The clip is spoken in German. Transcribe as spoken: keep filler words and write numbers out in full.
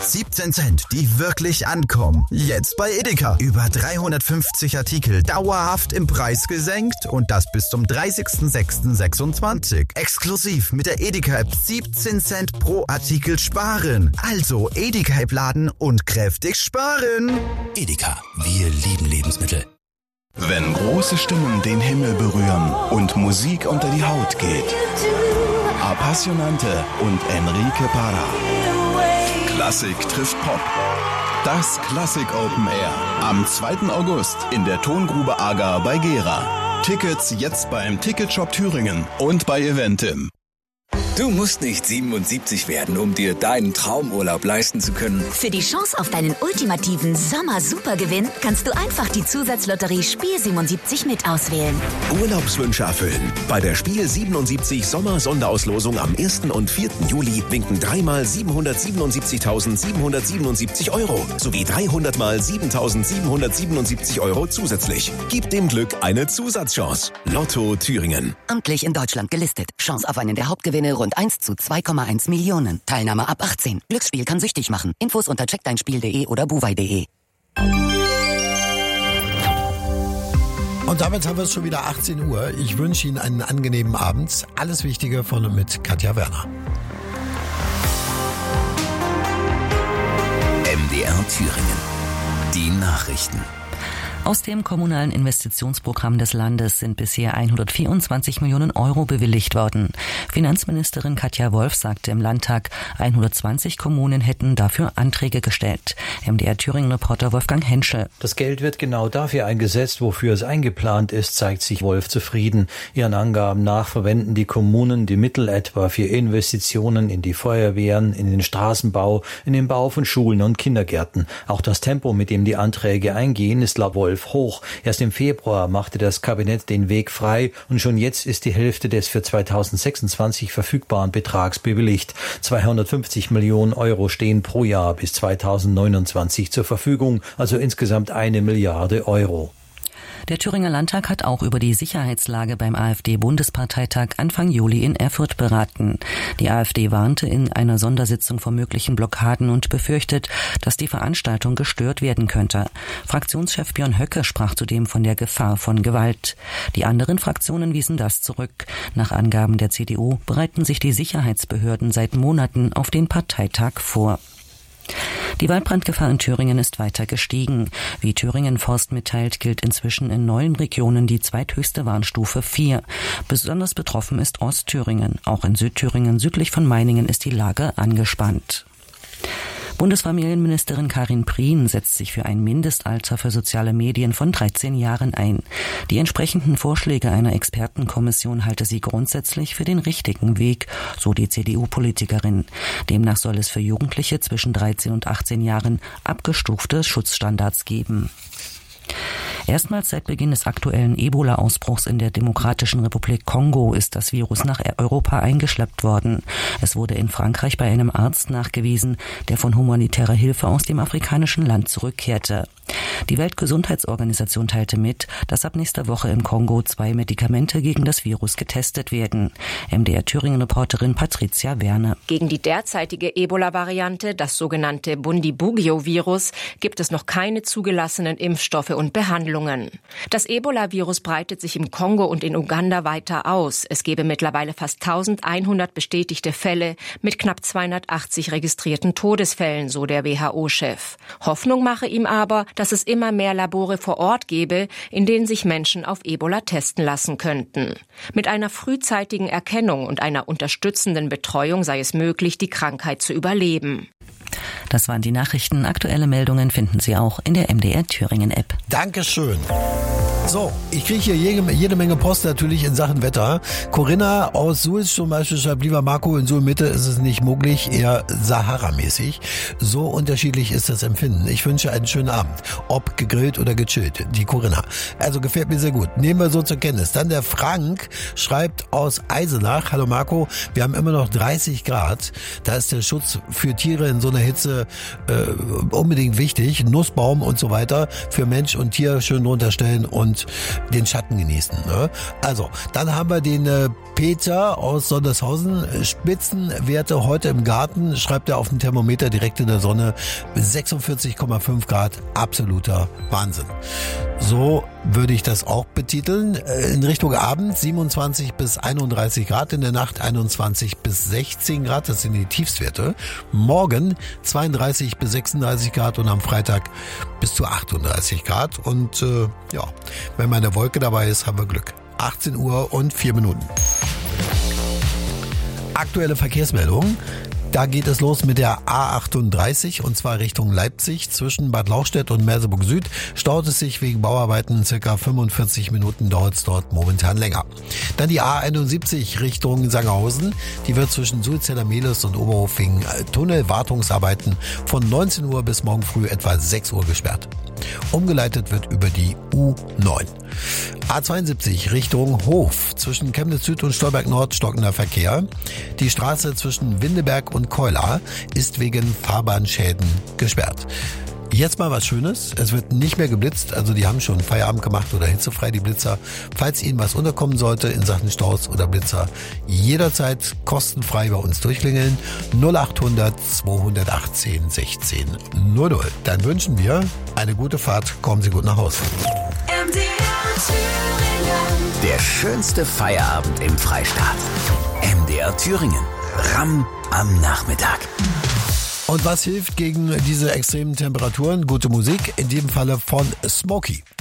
siebzehn Cent, die wirklich ankommen. Jetzt bei Edeka. Über dreihundertfünfzig Artikel dauerhaft im Preis gesenkt und das bis zum dreißigsten sechsten sechsundzwanzig. Exklusiv mit der Edeka-App siebzehn Cent pro Artikel sparen. Also Edeka-App laden und kräftig sparen. Edeka, wir lieben Lebensmittel. Wenn große Stimmen den Himmel berühren und Musik unter die Haut geht. Appassionante und Enrique Parra. Klassik trifft Pop. Das Klassik Open Air. Am zweiten August in der Tongrube Ager bei Gera. Tickets jetzt beim Ticketshop Thüringen und bei Eventim. Du musst nicht siebenundsiebzig werden, um dir deinen Traumurlaub leisten zu können. Für die Chance auf deinen ultimativen Sommer-Supergewinn kannst du einfach die Zusatzlotterie Spiel siebenundsiebzig mit auswählen. Urlaubswünsche erfüllen. Bei der Spiel siebenundsiebzig Sommer-Sonderauslosung am ersten und vierten Juli winken dreimal siebenhundertsiebenundsiebzigtausendsiebenhundertsiebenundsiebzig Euro sowie dreihundert mal siebentausendsiebenhundertsiebenundsiebzig Euro zusätzlich. Gib dem Glück eine Zusatzchance. Lotto Thüringen. Amtlich in Deutschland gelistet. Chance auf einen der Hauptgewinne rund eins zu zwei Komma eins Millionen. Teilnahme ab achtzehn. Glücksspiel kann süchtig machen. Infos unter check dein spiel punkt de oder buwei punkt de. Und damit haben wir es schon wieder achtzehn Uhr. Ich wünsche Ihnen einen angenehmen Abend. Alles Wichtige von und mit Katja Werner. M D R Thüringen. Die Nachrichten. Aus dem kommunalen Investitionsprogramm des Landes sind bisher hundertvierundzwanzig Millionen Euro bewilligt worden. Finanzministerin Katja Wolf sagte im Landtag, hundertzwanzig Kommunen hätten dafür Anträge gestellt. M D R Thüringen-Reporter Wolfgang Henschel. Das Geld wird genau dafür eingesetzt, wofür es eingeplant ist, zeigt sich Wolf zufrieden. Ihren Angaben nach verwenden die Kommunen die Mittel etwa für Investitionen in die Feuerwehren, in den Straßenbau, in den Bau von Schulen und Kindergärten. Auch das Tempo, mit dem die Anträge eingehen, ist laut Wolf hoch. Erst im Februar machte das Kabinett den Weg frei und schon jetzt ist die Hälfte des für zweitausendsechsundzwanzig verfügbaren Betrags bewilligt. zweihundertfünfzig Millionen Euro stehen pro Jahr bis zweitausendneunundzwanzig zur Verfügung, also insgesamt eine Milliarde Euro. Der Thüringer Landtag hat auch über die Sicherheitslage beim AfD-Bundesparteitag Anfang Juli in Erfurt beraten. Die AfD warnte in einer Sondersitzung vor möglichen Blockaden und befürchtet, dass die Veranstaltung gestört werden könnte. Fraktionschef Björn Höcke sprach zudem von der Gefahr von Gewalt. Die anderen Fraktionen wiesen das zurück. Nach Angaben der C D U bereiten sich die Sicherheitsbehörden seit Monaten auf den Parteitag vor. Die Waldbrandgefahr in Thüringen ist weiter gestiegen. Wie Thüringen Forst mitteilt, gilt inzwischen in neun Regionen die zweithöchste Warnstufe vier. Besonders betroffen ist Ostthüringen. Auch in Südthüringen südlich von Meiningen ist die Lage angespannt. Bundesfamilienministerin Karin Prien setzt sich für ein Mindestalter für soziale Medien von dreizehn Jahren ein. Die entsprechenden Vorschläge einer Expertenkommission halte sie grundsätzlich für den richtigen Weg, so die C D U-Politikerin. Demnach soll es für Jugendliche zwischen dreizehn und achtzehn Jahren abgestufte Schutzstandards geben. Erstmals seit Beginn des aktuellen Ebola-Ausbruchs in der Demokratischen Republik Kongo ist das Virus nach Europa eingeschleppt worden. Es wurde in Frankreich bei einem Arzt nachgewiesen, der von humanitärer Hilfe aus dem afrikanischen Land zurückkehrte. Die Weltgesundheitsorganisation teilte mit, dass ab nächster Woche im Kongo zwei Medikamente gegen das Virus getestet werden. M D R Thüringen-Reporterin Patricia Werner. Gegen die derzeitige Ebola-Variante, das sogenannte Bundibugyo-Virus, gibt es noch keine zugelassenen Impfstoffe und Behandlungen. Das Ebola-Virus breitet sich im Kongo und in Uganda weiter aus. Es gebe mittlerweile fast eintausendeinhundert bestätigte Fälle mit knapp zweihundertachtzig registrierten Todesfällen, so der W H O-Chef. Hoffnung mache ihm aber, dass es immer mehr Labore vor Ort gebe, in denen sich Menschen auf Ebola testen lassen könnten. Mit einer frühzeitigen Erkennung und einer unterstützenden Betreuung sei es möglich, die Krankheit zu überleben. Das waren die Nachrichten. Aktuelle Meldungen finden Sie auch in der M D R Thüringen App. Dankeschön. So, ich kriege hier jede, jede Menge Post natürlich in Sachen Wetter. Corinna aus Suez zum Beispiel schreibt, lieber Marco, in Suhl-Mitte ist es nicht moglich, eher Sahara-mäßig. So unterschiedlich ist das Empfinden. Ich wünsche einen schönen Abend. Ob gegrillt oder gechillt. Die Corinna. Also gefällt mir sehr gut. Nehmen wir so zur Kenntnis. Dann der Frank schreibt aus Eisenach, hallo Marco, wir haben immer noch dreißig Grad. Da ist der Schutz für Tiere in so einer Hitze äh, unbedingt wichtig. Nussbaum und so weiter für Mensch und Tier schön drunter stellen und und den Schatten genießen. Ne? Also, dann haben wir den äh, Peter aus Sondershausen. Spitzenwerte heute im Garten, schreibt er auf dem Thermometer direkt in der Sonne. sechsundvierzig Komma fünf Grad, absoluter Wahnsinn. So würde ich das auch betiteln. In Richtung Abend siebenundzwanzig bis einunddreißig Grad, in der Nacht einundzwanzig bis sechzehn Grad, das sind die Tiefstwerte. Morgen zweiunddreißig bis sechsunddreißig Grad und am Freitag bis zu achtunddreißig Grad. Und äh, ja, wenn mal eine Wolke dabei ist, haben wir Glück. achtzehn Uhr und vier Minuten. Aktuelle Verkehrsmeldung. Da geht es los mit der A achtunddreißig und zwar Richtung Leipzig. Zwischen Bad Lauchstädt und Merseburg Süd staut es sich wegen Bauarbeiten. Circa fünfundvierzig Minuten dauert es dort momentan länger. Dann die A einundsiebzig Richtung Sangerhausen. Die wird zwischen Sulzeller Mehlis und Oberhof wegen Tunnelwartungsarbeiten von neunzehn Uhr bis morgen früh etwa sechs Uhr gesperrt. Umgeleitet wird über die U neun. A zweiundsiebzig Richtung Hof. Zwischen Chemnitz Süd und Stolberg Nord stockender Verkehr. Die Straße zwischen Windeberg und Keular ist wegen Fahrbahnschäden gesperrt. Jetzt mal was Schönes. Es wird nicht mehr geblitzt. Also die haben schon Feierabend gemacht oder hitzefrei, die Blitzer. Falls Ihnen was unterkommen sollte in Sachen Staus oder Blitzer, jederzeit kostenfrei bei uns durchklingeln. null achthundert zweihundertachtzehn sechzehn null null. Dann wünschen wir eine gute Fahrt. Kommen Sie gut nach Hause. Der schönste Feierabend im Freistaat. M D R Thüringen. Ramm am Nachmittag. Und was hilft gegen diese extremen Temperaturen? Gute Musik, in diesem Falle von Smokey.